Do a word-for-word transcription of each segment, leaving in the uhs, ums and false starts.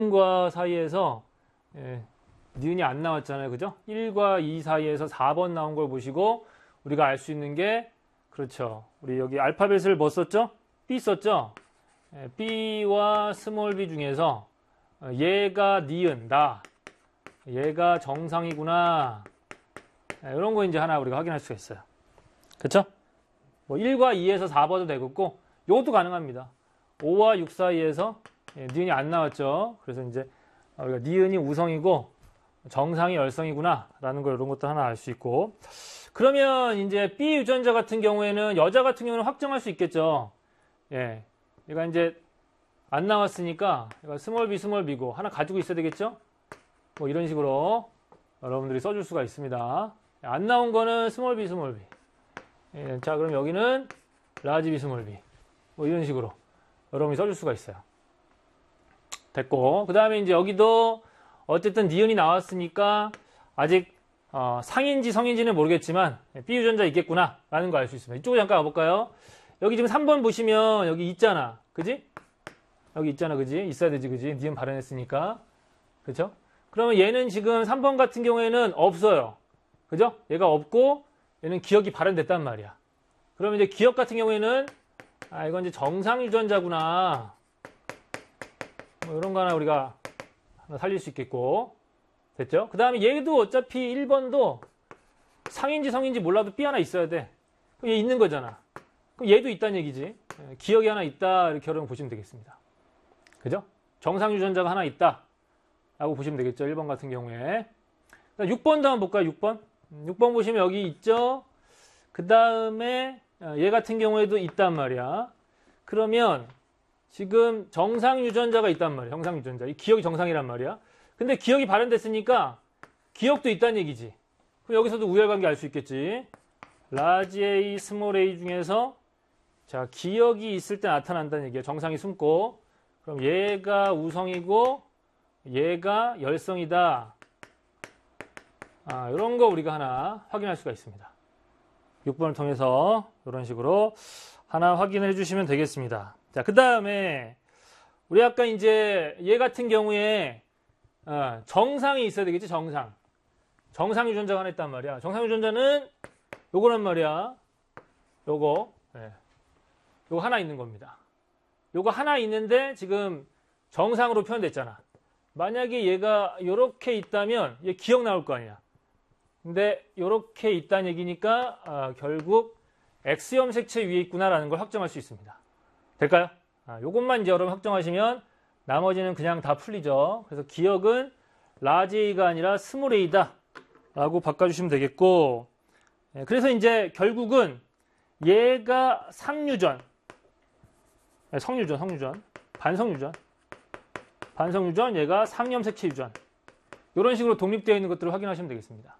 일과 사이에서 예, 니은이 안 나왔잖아요. 그죠? 일과 이 사이에서 사 번 나온 걸 보시고 우리가 알 수 있는 게 그렇죠. 우리 여기 알파벳을 뭐 썼죠? B 썼죠? 예, B와 스몰 b 중에서 얘가 니은, 나. 얘가 정상이구나. 예, 이런 거 이제 하나 우리가 확인할 수가 있어요. 그쵸? 뭐 일과 이에서 사 번도 되겠고 이것도 가능합니다. 오와 육 사이에서 예, 니은이 안 나왔죠. 그래서 이제 우리가 니은이 우성이고 정상이 열성이구나 라는 걸 이런 것도 하나 알 수 있고, 그러면 이제 B 유전자 같은 경우에는 여자 같은 경우는 확정할 수 있겠죠. 예, 얘가 이제 안 나왔으니까 얘가 스몰 b 스몰 b고 하나 가지고 있어야 되겠죠. 뭐 이런 식으로 여러분들이 써줄 수가 있습니다. 안 나온 거는 스몰 b 스몰 b. 예, 자 그럼 여기는 라지 b 스몰 b. 뭐 이런 식으로 여러분이 써줄 수가 있어요. 됐고, 그 다음에 이제 여기도 어쨌든 니은이 나왔으니까 아직 어, 상인지 성인지는 모르겠지만 B 유전자 있겠구나 라는 거 알 수 있습니다. 이쪽으로 잠깐 가볼까요? 여기 지금 삼 번 보시면 여기 있잖아. 그지? 여기 있잖아. 그지? 있어야 되지. 그지? 니은 발현했으니까. 그죠? 그러면 얘는 지금 삼 번 같은 경우에는 없어요. 그죠? 얘가 없고 얘는 기억이 발현됐단 말이야. 그러면 이제 기억 같은 경우에는 아 이건 이제 정상 유전자구나. 뭐 이런 거 하나 우리가 하나 살릴 수 있겠고. 됐죠? 그 다음에 얘도 어차피 일 번도 상인지 성인지 몰라도 B 하나 있어야 돼. 그럼 얘 있는 거잖아. 그럼 얘도 있다는 얘기지. 기억이 하나 있다 이렇게 여러분 보시면 되겠습니다. 그죠? 정상 유전자가 하나 있다 라고 보시면 되겠죠. 일 번 같은 경우에. 육 번도 한번 볼까요? 육 번. 육 번 보시면 여기 있죠. 그 다음에 얘 같은 경우에도 있단 말이야. 그러면 지금 정상 유전자가 있단 말이야. 정상 유전자. 이 기억이 정상이란 말이야. 근데 기억이 발현됐으니까 기억도 있다는 얘기지. 그럼 여기서도 우열관계 알 수 있겠지. 라지 A, 스몰 a 중에서 자 기억이 있을 때 나타난다는 얘기야. 정상이 숨고. 그럼 얘가 우성이고 얘가 열성이다. 아, 이런 거 우리가 하나 확인할 수가 있습니다. 육 번을 통해서 이런 식으로 하나 확인해 주시면 되겠습니다. 자, 그 다음에 우리 아까 이제 얘 같은 경우에 어, 정상이 있어야 되겠지. 정상. 정상 유전자가 하나 있단 말이야. 정상 유전자는 요거란 말이야. 요거. 네. 요거 하나 있는 겁니다. 요거 하나 있는데 지금 정상으로 표현됐잖아. 만약에 얘가 요렇게 있다면 얘 기억 나올 거 아니야. 근데 요렇게 있다는 얘기니까 아, 결국 X염 색채 위에 있구나라는 걸 확정할 수 있습니다. 될까요? 아, 요것만 이제 여러분 확정하시면 나머지는 그냥 다 풀리죠. 그래서 기억은 라지 A가 아니라 스몰 A다 라고 바꿔주시면 되겠고, 예, 그래서 이제 결국은 얘가 상유전, 예, 성유전, 성유전, 반성유전, 반성유전, 얘가 상염색체 유전. 이런 식으로 독립되어 있는 것들을 확인하시면 되겠습니다.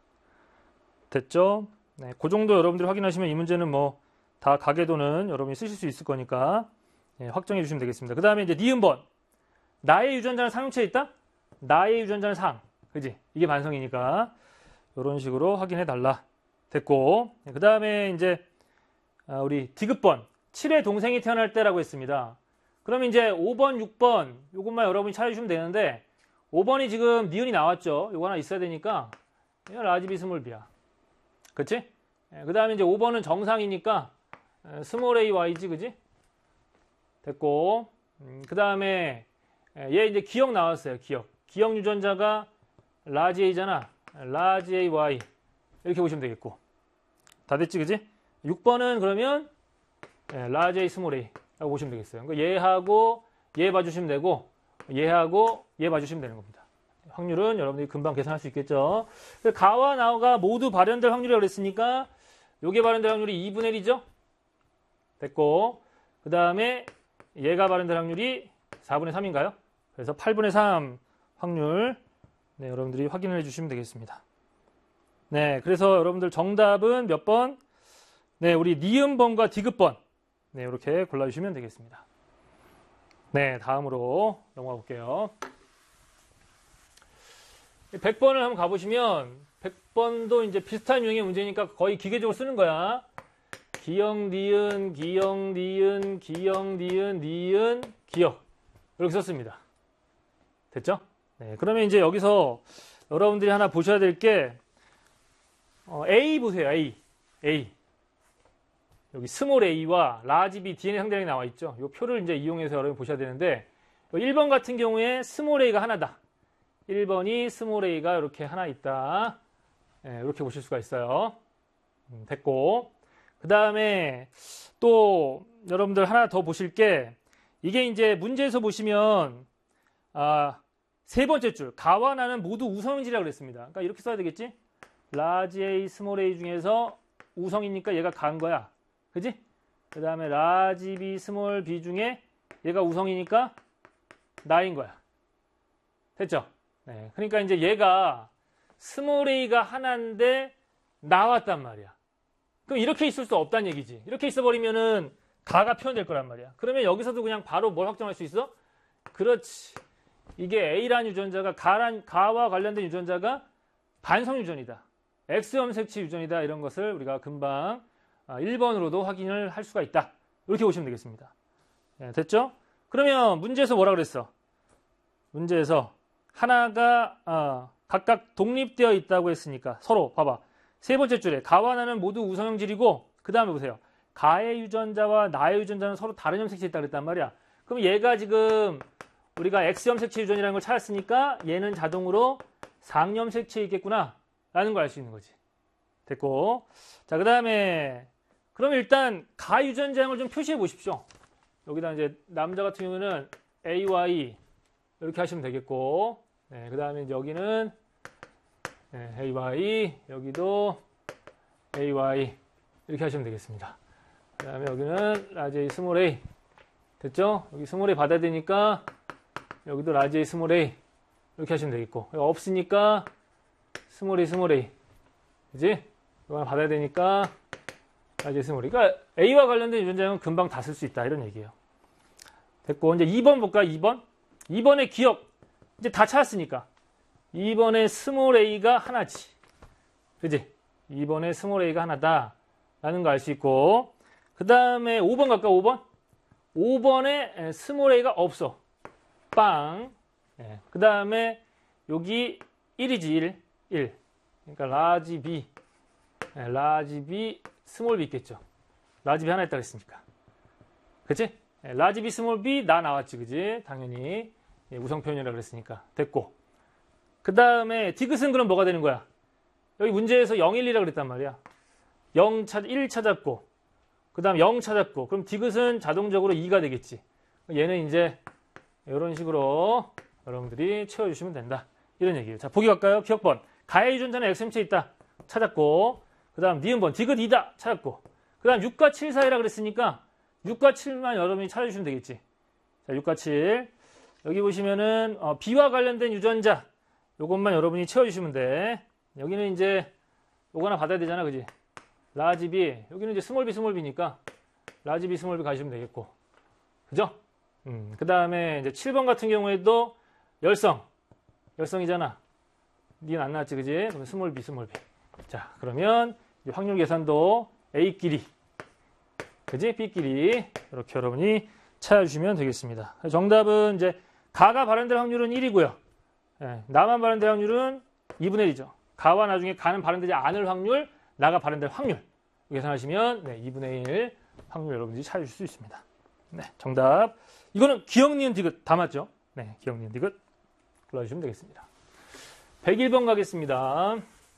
됐죠? 네, 그 정도 여러분들이 확인하시면 이 문제는 뭐 다 가계도는 여러분이 쓰실 수 있을 거니까 예, 확정해 주시면 되겠습니다. 그 다음에 이제 니은번. 나의 유전자는 상용체에 있다? 나의 유전자는 상. 그지? 이게 반성이니까. 이런 식으로 확인해 달라. 됐고. 그 다음에 이제 우리 디귿번. 칠의 동생이 태어날 때라고 했습니다. 그럼 이제 오 번, 육 번 요것만 여러분이 찾아주시면 되는데 오 번이 지금 니은이 나왔죠. 요거 하나 있어야 되니까 라지 B 스몰 B야. 그치? 그 다음에 이제 오 번은 정상이니까 스몰 A Y지, 그지? 됐고. 음, 그 다음에 얘 이제 기억 나왔어요. 기억. 기억 유전자가 라지 A잖아. 라지 A Y. 이렇게 보시면 되겠고. 다 됐지, 그지? 육 번은 그러면 라지 A 스몰 A 라고 보시면 되겠어요. 그러니까 얘하고 얘 봐주시면 되고 얘하고 얘 봐주시면 되는 겁니다. 확률은 여러분들이 금방 계산할 수 있겠죠. 가와 나가 모두 발현될 확률이라고 그랬으니까 요게 발현될 확률이 이분의 일이죠. 됐고. 그 다음에 얘가 발현될 확률이 사분의 삼인가요? 그래서 팔분의 삼 확률 네, 여러분들이 확인을 해주시면 되겠습니다. 네, 그래서 여러분들 정답은 몇 번? 네, 우리 니은번과 디귿번 네, 이렇게 골라주시면 되겠습니다. 네, 다음으로 넘어가 볼게요. 백 번을 한번 가보시면 백 번도 이제 비슷한 유형의 문제니까 거의 기계적으로 쓰는 거야. 기억, 니은, 기억, 니은, 기억, 니은, 니은, 기억 이렇게 썼습니다. 됐죠? 네, 그러면 이제 여기서 여러분들이 하나 보셔야 될 게, 어, A 보세요, A. A. 여기 스몰 a와 라지 B 디엔에이 상대량이 나와 있죠. 이 표를 이제 이용해서 여러분 보셔야 되는데, 일 번 같은 경우에 스몰 a가 하나다. 일 번이 스몰 a가 이렇게 하나 있다. 네, 이렇게 보실 수가 있어요. 음, 됐고. 그 다음에 또 여러분들 하나 더 보실 게, 이게 이제 문제에서 보시면, 아, 세 번째 줄, 가와 나는 모두 우성인지라고 그랬습니다. 그러니까 이렇게 써야 되겠지? 라지 A, 스몰 a 중에서 우성이니까 얘가 가인 거야. 그지? 그 다음에 라지 B, 스몰 b 중에 얘가 우성이니까 나인 거야. 됐죠? 네. 그러니까 이제 얘가 스몰 a가 하나인데 나왔단 말이야. 그럼 이렇게 있을 수 없다는 얘기지. 이렇게 있어버리면은 가가 표현될 거란 말이야. 그러면 여기서도 그냥 바로 뭘 확정할 수 있어? 그렇지. 이게 A라는 유전자가 가란, 가와 관련된 유전자가 반성 유전이다. X 염색체 유전이다. 이런 것을 우리가 금방 일 번으로도 확인을 할 수가 있다. 이렇게 보시면 되겠습니다. 네, 됐죠? 그러면 문제에서 뭐라 그랬어? 문제에서 하나가 어, 각각 독립되어 있다고 했으니까 서로 봐봐. 세 번째 줄에 가와 나는 모두 우성형질이고 그 다음에 보세요. 가의 유전자와 나의 유전자는 서로 다른 염색체에 있다 그랬단 말이야. 그럼 얘가 지금 우리가 X 염색체 유전이라는 걸 찾았으니까 얘는 자동으로 상 염색체에 있겠구나 라는 걸 알 수 있는 거지. 됐고. 자, 그 다음에 그럼 일단 가 유전자형을 좀 표시해 보십시오. 여기다 이제 남자 같은 경우는 에이와이 이렇게 하시면 되겠고, 네, 그 다음에 여기는 네, 에이와이, 여기도 에이와이 이렇게 하시면 되겠습니다. 그 다음에 여기는 라지 A, 스몰 a 됐죠? 여기 스몰 a 받아야 되니까 여기도 라지 A, 스몰 a 이렇게 하시면 되겠고, 없으니까 스몰 a, 스몰 a 그지? 이거 하나 받아야 되니까 라지 A, 스몰 a. 그러니까 A와 관련된 유전자형은 금방 다 쓸 수 있다 이런 얘기예요. 됐고, 이제 이 번 볼까요? 이 번. 이 번의 기억 이제 다 찾았으니까 이 번에 스몰 a가 하나지. 그지? 이 번에 스몰 a가 하나다 라는 거 알 수 있고, 그 다음에 오 번 갈까? 오 번. 오 번에 스몰 a가 없어. 빵. 네. 그 다음에 여기 일이지. 일. 일. 그러니까 라지 B. 네, 라지 B, 스몰 b 있겠죠. 라지 B 하나 있다고 했으니까. 그치? 네, 라지 B, 스몰 b 나 나왔지. 그지? 당연히. 예, 우성 표현이라고 그랬으니까. 됐고. 그 다음에 디귿은 그럼 뭐가 되는 거야? 여기 문제에서 영, 일, 이라고 그랬단 말이야. 영 찾, 일 찾았고, 그 다음 영 찾았고, 그럼 디귿은 자동적으로 이가 되겠지. 얘는 이제 이런 식으로 여러분들이 채워주시면 된다. 이런 얘기예요. 자, 보기 갈까요? 기억번. 가의 유전자는 X염체에 있다. 찾았고, 그 다음 니은번. 디귿 이다. 찾았고, 그 다음 육과 칠 사이라 그랬으니까 육과 칠만 여러분이 찾아주시면 되겠지. 자, 육과 칠. 여기 보시면은 어, B와 관련된 유전자 요것만 여러분이 채워주시면 돼. 여기는 이제 요거 하나 받아야 되잖아, 그지? 라지 B, 여기는 이제 스몰 b, 스몰 b니까 라지 B, 스몰 b 가시면 되겠고, 그죠? 음, 그 다음에 이제 칠 번 같은 경우에도 열성, 열성이잖아. 니는 안 나왔지, 그지? 그럼 스몰 b, 스몰 b. 자, 그러면 확률 계산도 A끼리, 그지? B끼리 이렇게 여러분이 찾아주시면 되겠습니다. 정답은 이제 가가 발현될 확률은 일이고요. 예, 나만 발현될 확률은 이분의 일이죠. 가와 나중에 가는 발현되지 않을 확률, 나가 발현될 확률 계산하시면 네, 이분의 일 확률 여러분들이 찾으실 수 있습니다. 네, 정답. 이거는 기억, 니은, 디귿 다 맞죠? 네, 기억, 니은, 디귿 골라주시면 되겠습니다. 백일 번 가겠습니다.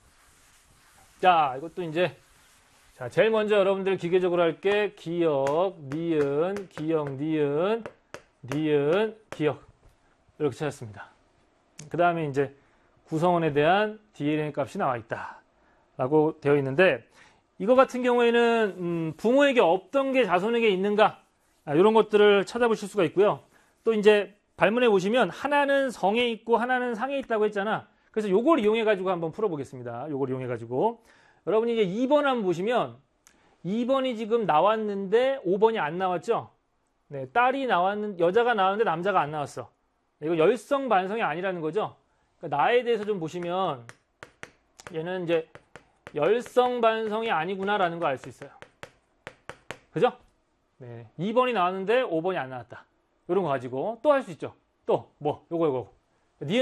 자, 이것도 이제 자, 제일 먼저 여러분들 기계적으로 할게 기억, 니은, 기억, 니은, 니은, 기억 이렇게 찾았습니다. 그 다음에 이제 구성원에 대한 디엔에이 값이 나와 있다 라고 되어 있는데, 이거 같은 경우에는 음, 부모에게 없던 게 자손에게 있는가, 아, 이런 것들을 찾아보실 수가 있고요. 또 이제 발문에 보시면 하나는 성에 있고 하나는 상에 있다고 했잖아. 그래서 요걸 이용해 가지고 한번 풀어보겠습니다. 요걸 이용해 가지고 여러분이 이제 이 번 한번 보시면 이 번이 지금 나왔는데 오 번이 안 나왔죠? 네, 딸이 나왔는, 여자가 나왔는데 남자가 안 나왔어. 이거 열성 반성이 아니라는 거죠? 그러니까 나에 대해서 좀 보시면 얘는 이제 열성 반성이 아니구나라는 거 알 수 있어요. 그죠? 네, 이 번이 나왔는데 오 번이 안 나왔다. 이런 거 가지고 또 할 수 있죠. 또 뭐? 요거 요거.